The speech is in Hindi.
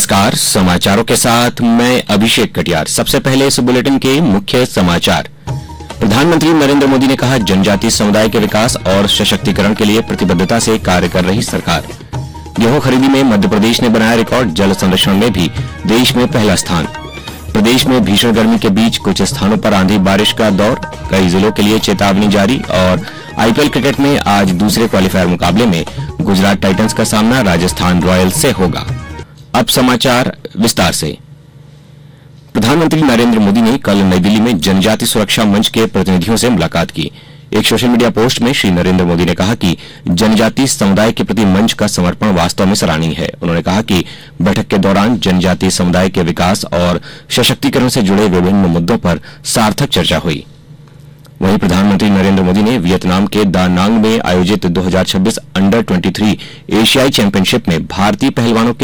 नमस्कार, समाचारों के साथ मैं अभिषेक कटियार। सबसे पहले इस बुलेटिन के मुख्य समाचार। प्रधानमंत्री नरेंद्र मोदी ने कहा, जनजातीय समुदाय के विकास और सशक्तिकरण के लिए प्रतिबद्धता से कार्य कर रही सरकार। गेहूं खरीदी में मध्य प्रदेश ने बनाया रिकॉर्ड, जल संरक्षण में भी देश में पहला स्थान। प्रदेश में भीषण गर्मी के बीच कुछ स्थानों पर आंधी बारिश का दौर, कई जिलों के लिए चेतावनी जारी। और आईपीएल क्रिकेट में आज दूसरे क्वालीफायर मुकाबले में गुजरात टाइटंस का सामना राजस्थान रॉयल्स से होगा। अब समाचार विस्तार से। प्रधानमंत्री नरेंद्र मोदी ने कल नई दिल्ली में जनजाति सुरक्षा मंच के प्रतिनिधियों से मुलाकात की। एक सोशल मीडिया पोस्ट में श्री नरेंद्र मोदी ने कहा कि जनजातीय समुदाय के प्रति मंच का समर्पण वास्तव में सराहनीय है। उन्होंने कहा कि बैठक के दौरान जनजातीय समुदाय के विकास और सशक्तिकरण से जुड़े विभिन्न मुद्दों पर सार्थक चर्चा हुई। वहीं प्रधानमंत्री नरेंद्र मोदी ने वियतनाम के दा नांग में आयोजित 2026 अंडर 23 एशियाई चैंपियनशिप में भारतीय पहलवानों के